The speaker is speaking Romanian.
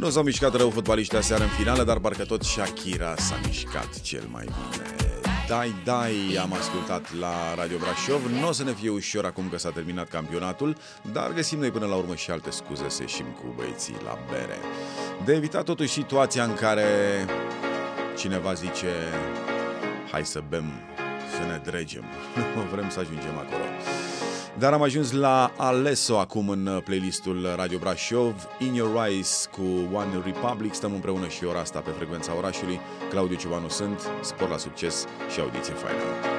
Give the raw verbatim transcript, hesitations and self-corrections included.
Nu s-au mișcat rău fotbaliștii aseară în finală, dar parcă tot Shakira s-a mișcat cel mai bine. Dai, dai, am ascultat la Radio Brașov. Nu o să ne fie ușor acum că s-a terminat campionatul, dar găsim noi până la urmă și alte scuze să ieșim cu băieții la bere. De evitat totuși situația în care cineva zice hai să bem, să ne dregem. Nu vrem să ajungem acolo. Dar am ajuns la Alesso acum în playlistul Radio Brașov. In Your Eyes cu One Republic. Stăm împreună și ora asta pe frecvența orașului. Claudiu Ciobanu sunt, spor la succes și audiție faină.